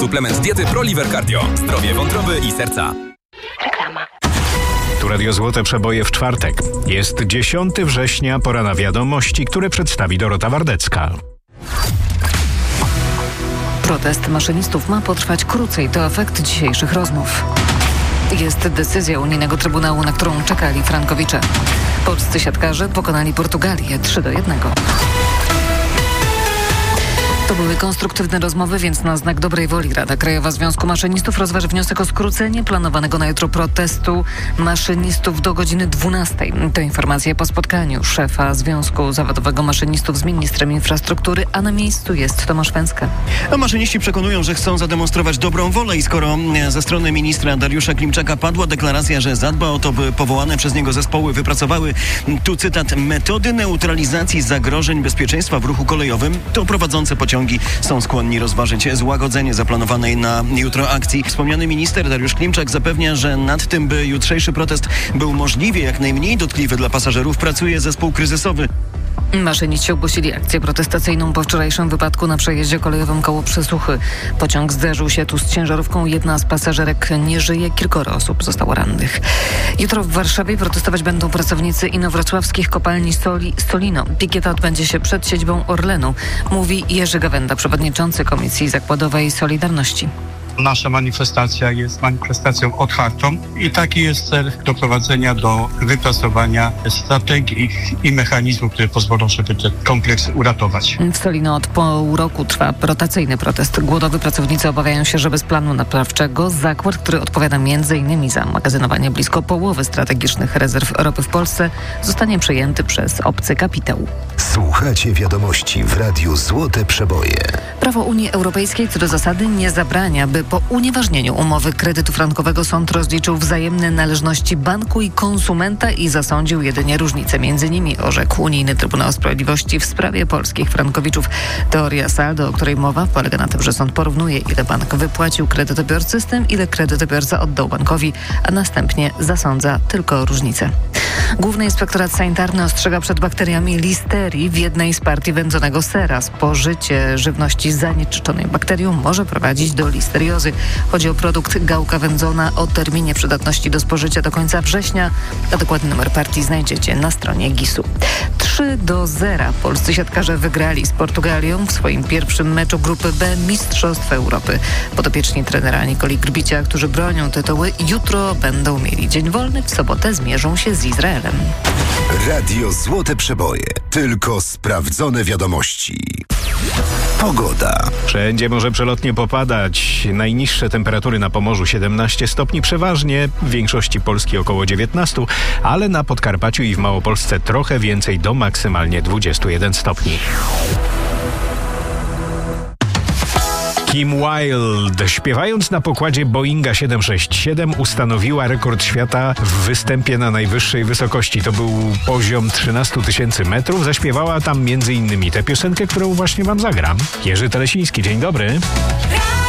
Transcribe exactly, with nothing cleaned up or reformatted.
Suplement diety ProLiver Cardio. Zdrowie wątroby i serca. Reklama. Tu Radio Złote Przeboje w czwartek. Jest dziesiątego września, pora na wiadomości, które przedstawi Dorota Wardecka. Protest maszynistów ma potrwać krócej. To efekt dzisiejszych rozmów. Jest decyzja unijnego trybunału, na którą czekali frankowicze. Polscy siatkarze pokonali Portugalię trzy do jednego. To były konstruktywne rozmowy, więc na znak dobrej woli Rada Krajowa Związku Maszynistów rozważy wniosek o skrócenie planowanego na jutro protestu maszynistów do godziny dwunastej. To informacje po spotkaniu szefa Związku Zawodowego Maszynistów z ministrem infrastruktury, a na miejscu jest Tomasz Węska. A maszyniści przekonują, że chcą zademonstrować dobrą wolę i skoro ze strony ministra Dariusza Klimczaka padła deklaracja, że zadba o to, by powołane przez niego zespoły wypracowały, tu cytat, metody neutralizacji zagrożeń bezpieczeństwa w ruchu kolejowym, to prowadzące pociągi są skłonni rozważyć złagodzenie zaplanowanej na jutro akcji. Wspomniany minister Dariusz Klimczak zapewnia, że nad tym, by jutrzejszy protest był możliwie jak najmniej dotkliwy dla pasażerów, pracuje zespół kryzysowy. Maszyniści ogłosili akcję protestacyjną po wczorajszym wypadku na przejeździe kolejowym koło Przysłuchy. Pociąg zderzył się tu z ciężarówką. Jedna z pasażerek nie żyje, kilkoro osób zostało rannych. Jutro w Warszawie protestować będą pracownicy inowrocławskich kopalni soli Stolino. Pikieta odbędzie się przed siedzibą Orlenu, mówi Jerzy Gawenda, przewodniczący Komisji Zakładowej Solidarności. Nasza manifestacja jest manifestacją otwartą i taki jest cel doprowadzenia do wypracowania strategii i mechanizmów, które pozwolą, żeby ten kompleks uratować. W Solino od pół roku trwa rotacyjny protest głodowy. Pracownicy obawiają się, że bez planu naprawczego zakład, który odpowiada między innymi za magazynowanie blisko połowy strategicznych rezerw ropy w Polsce, zostanie przejęty przez obcy kapitał. Słuchacie wiadomości w Radiu Złote Przeboje. Prawo Unii Europejskiej co do zasady nie zabrania, by po unieważnieniu umowy kredytu frankowego sąd rozliczył wzajemne należności banku i konsumenta i zasądził jedynie różnice między nimi, orzekł Unijny Trybunał Sprawiedliwości w sprawie polskich frankowiczów. Teoria saldo, o której mowa, polega na tym, że sąd porównuje, ile bank wypłacił kredytobiorcy z tym, ile kredytobiorca oddał bankowi, a następnie zasądza tylko różnicę. Główny Inspektorat Sanitarny ostrzega przed bakteriami listerii w jednej z partii wędzonego sera. Spożycie żywności zanieczyszczonej bakterią może prowadzić do listeriozy. Chodzi o produkt gałka wędzona o terminie przydatności do spożycia do końca września. A dokładny numer partii znajdziecie na stronie gisu. trzy do zera polscy siatkarze wygrali z Portugalią w swoim pierwszym meczu grupy B Mistrzostw Europy. Podopieczni trenera Nikoli Grbicia, którzy bronią tytuły, jutro będą mieli dzień wolny. W sobotę zmierzą się z Izraelem. Radio Złote Przeboje. Tylko sprawdzone wiadomości. Pogoda. Wszędzie może przelotnie popadać. Najniższe temperatury na Pomorzu siedemnaście stopni przeważnie, w większości Polski około dziewiętnaście, ale na Podkarpaciu i w Małopolsce trochę więcej, do maksymalnie dwadzieścia jeden stopni. Kim Wilde, śpiewając na pokładzie Boeinga siedem sześć siedem, ustanowiła rekord świata w występie na najwyższej wysokości. To był poziom trzynaście tysięcy metrów. Zaśpiewała tam między innymi tę piosenkę, którą właśnie wam zagram. Jerzy Telesiński, dzień dobry.